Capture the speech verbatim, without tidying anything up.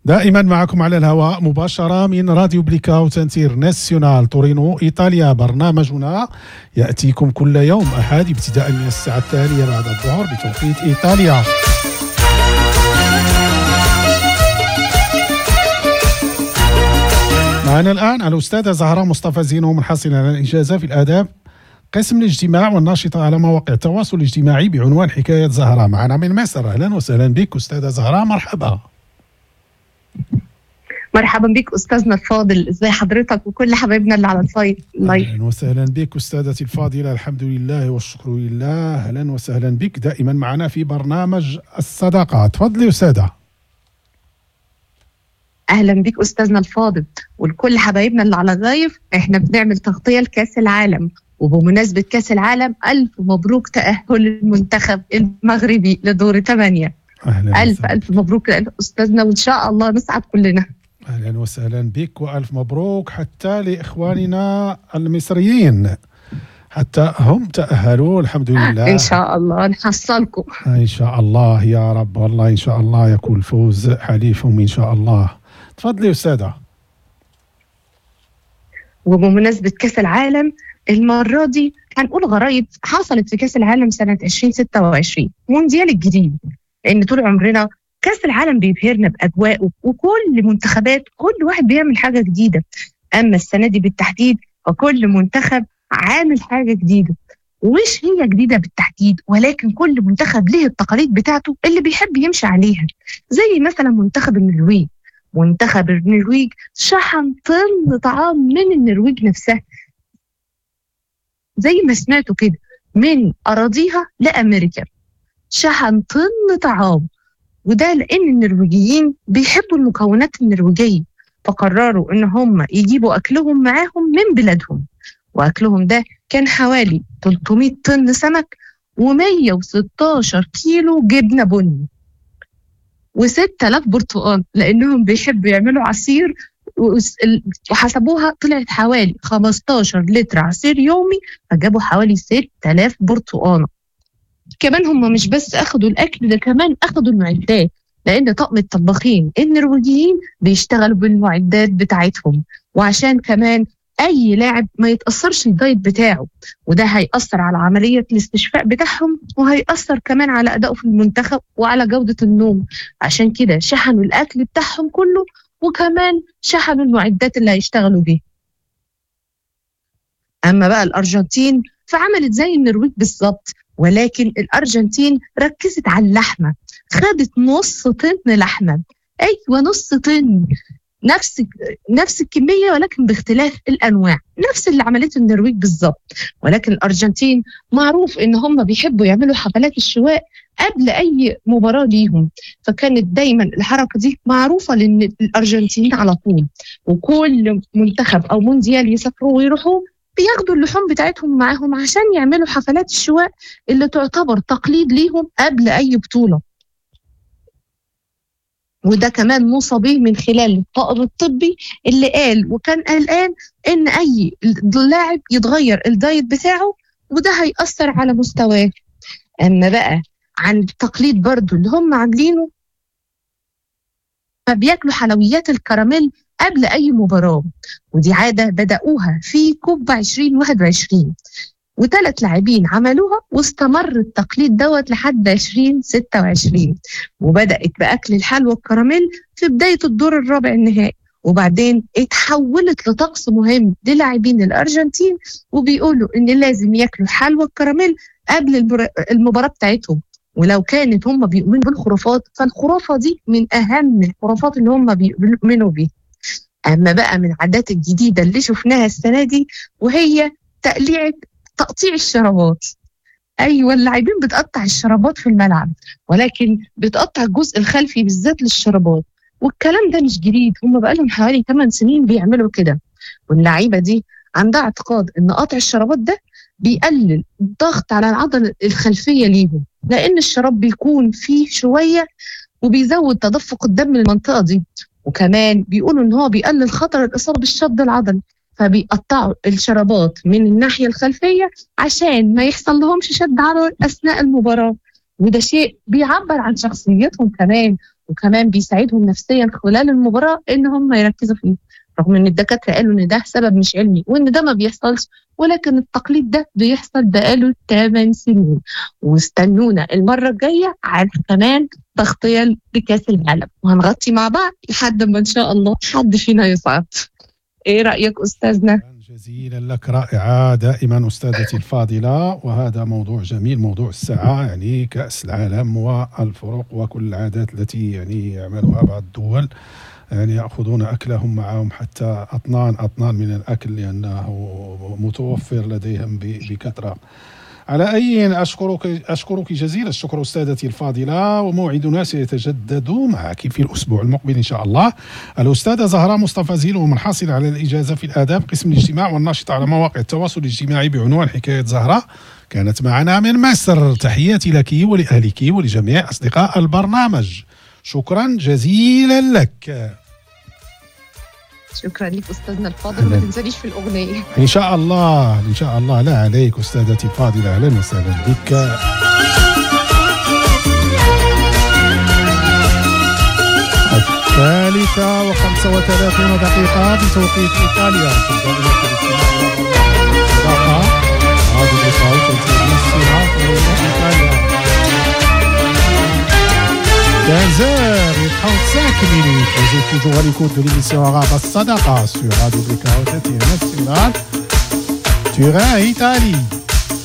دائما معكم على الهواء مباشرة من راديو بليكاوت انترناسيونال تورينو إيطاليا. برنامجنا يأتيكم كل يوم أحد ابتداء من الساعة الثانية بعد الظهر بتوقيت إيطاليا. معنا الآن الأستاذة زهراء مصطفى زينو، منحصلة على الإجازة في الآداب قسم الاجتماع والناشطة على مواقع التواصل الاجتماعي بعنوان حكاية زهراء. معنا من مصر. أهلا وسهلا بك أستاذة زهراء، مرحبا. مرحبا بك أستاذنا الفاضل، ازي حضرتك وكل حبايبنا اللي على السايت لايف. أهلا وسهلا بك أستاذتي الفاضلة، الحمد لله والشكر لله. أهلا وسهلا بك دائما معنا في برنامج الصداقة. تفضلي أستاذة. أهلا بك أستاذنا الفاضل ولكل حبايبنا اللي على اللايف. احنا بنعمل تغطية لكأس العالم، وبمناسبة كأس العالم ألف مبروك تأهل المنتخب المغربي لدور ثمانية. أهلا ألف وسهلا. ألف مبروك أستاذنا، وإن شاء الله نسعد كلنا. أهلا وسهلا بك وألف مبروك حتى لإخواننا المصريين، حتى هم تأهلوا الحمد لله. إن شاء الله نحصلكم إن شاء الله يا رب، والله إن شاء الله يكون الفوز حليفهم إن شاء الله. تفضلي أستاذة. وبمناسبة كأس العالم المرة دي هنقول غرايب حصلت في كأس العالم سنة عشرين ستة وعشرين، مونديال الجديد. لأن طول عمرنا كأس العالم بيبهرنا بأجواءه وكل منتخبات كل واحد بيعمل حاجة جديدة. أما السنة دي بالتحديد فكل منتخب عامل حاجة جديدة، ومش هي جديدة بالتحديد ولكن كل منتخب له التقاليد بتاعته اللي بيحب يمشي عليها. زي مثلا منتخب النرويج. منتخب النرويج شحن طن طعام من النرويج نفسها، زي ما سمعتوا كده، من أراضيها لأمريكا. شحن طن طعام، وده لأن النرويجيين بيحبوا المكونات النرويجية، فقرروا إن هم يجيبوا أكلهم معاهم من بلادهم. وأكلهم ده كان حوالي ثلاثمائة طن سمك ومية وستاشر كيلو جبنة بني وستة آلاف برتقال، لأنهم بيحبوا يعملوا عصير، وحسبوها طلعت حوالي خمستاشر لتر عصير يومي، فجابوا حوالي ستة آلاف برتقانة. كمان هم مش بس أخدوا الأكل ده، كمان أخدوا المعدات، لأن طقم الطباخين النرويجيين بيشتغلوا بالمعدات بتاعتهم، وعشان كمان أي لاعب ما يتأثرش الدايت بتاعه، وده هيأثر على عملية الاستشفاء بتاعهم، وهيأثر كمان على أدائه في المنتخب وعلى جودة النوم. عشان كده شحنوا الأكل بتاعهم كله، وكمان شحنوا المعدات اللي هيشتغلوا بيه. أما بقى الأرجنتين فعملت زي النرويج بالظبط، ولكن الأرجنتين ركزت على اللحمة، خدت نص طن لحمة. أيوة نص طن، نفس نفس الكمية ولكن باختلاف الأنواع، نفس اللي عملته النرويج بالظبط. ولكن الأرجنتين معروف إن هم بيحبوا يعملوا حفلات الشواء قبل أي مباراة ليهم، فكانت دايما الحركة دي معروفة للأرجنتين على طول. وكل منتخب أو مونديال يسافروا ويروحوا بياخدوا اللحوم بتاعتهم معاهم عشان يعملوا حفلات الشواء اللي تعتبر تقليد ليهم قبل أي بطولة. وده كمان موصى به من خلال الطاقم الطبي اللي قال وكان قلقان إن أي لاعب يتغير الدايت بتاعه، وده هيأثر على مستواه. أما بقى عن التقليد برضو اللي هم عاملينه، فبياكلوا حلويات الكراميل قبل أي مباراة، ودي عادة بدأوها في كوبا عشرين واحد وعشرين، وثلاث لاعبين عملوها، واستمر التقليد دوت لحد عشرين ستة وعشرين. وبدأت بأكل الحلوى الكراميل في بداية الدور الرابع النهائي، وبعدين اتحولت لطقس مهم للاعبين الأرجنتين، وبيقولوا إن لازم ياكلوا حلوى الكراميل قبل المباراة بتاعتهم. ولو كانت هم بيؤمنوا بالخرافات، فالخرافة دي من أهم الخرافات اللي هم بيؤمنوا بيها. أما بقى من العادات الجديدة اللي شفناها السنة دي، وهي تقليع تقطيع الشرابات. أيوة اللاعبين بتقطع الشرابات في الملعب، ولكن بتقطع الجزء الخلفي بالذات للشرابات، والكلام ده مش جديد، هم بقالهم حوالي ثماني سنين بيعملوا كده. واللاعيبة دي عندها اعتقاد إن قطع الشرابات ده بيقلل الضغط على العضلة الخلفية ليهم، لأن الشراب بيكون فيه شوية وبيزود تدفق الدم للمنطقة دي، وكمان بيقولوا إن هو بيقلل خطر الإصابة بالشد العضلي، فبيقطعوا الشرابات من الناحية الخلفية عشان ما يحصل لهمش شد عضلي أثناء المباراة. وده شيء بيعبر عن شخصيتهم كمان، وكمان بيساعدهم نفسيا خلال المباراة إن هم يركزوا فيه، رغم إن الدكاترة قالوا إن ده سبب مش علمي وإن ده ما بيحصلش، ولكن التقليد ده بيحصل بقاله ثمان سنين. واستنونا المرة الجاية على كمان تغطية لكأس العالم، وهنغطي مع بعض لحد ما إن شاء الله حد فينا يصعد. إيه رأيك أستاذنا؟ جزيلا لك، رائعة دائما أستاذتي الفاضلة. وهذا موضوع جميل، موضوع الساعة، يعني كأس العالم والفرق وكل العادات التي يعني يعملها بعض الدول، يعني يأخذون أكلهم معهم حتى أطنان أطنان من الأكل لأنه متوفر لديهم بكثرة. على أي أشكرك أشكرك جزيل الشكر أستاذتي الفاضلة، وموعدنا سيتجدد معك في الأسبوع المقبل إن شاء الله. الأستاذة زهراء مصطفى زيلو، من حاصل على الإجازة في الآداب قسم الاجتماع والناشطة على مواقع التواصل الاجتماعي بعنوان حكاية زهراء، كانت معنا من مصر. تحياتي لك ولأهلك ولجميع أصدقاء البرنامج، شكرا جزيلا لك. شكرا لك أستاذنا الفاضل، ما تنسانيش في الأغنية إن شاء الله إن شاء الله. لا عليك أستاذتي الفاضلة، أهلا وسهلا بك. الثالثة وخمسة وثلاثون دقيقة بتوقيت إيطاليا. quinze heures trente-cinq minutes. Vous êtes toujours à l'écoute de l'émission Arabe Sadaqa sur Radio Blackout International. Turin, Italie.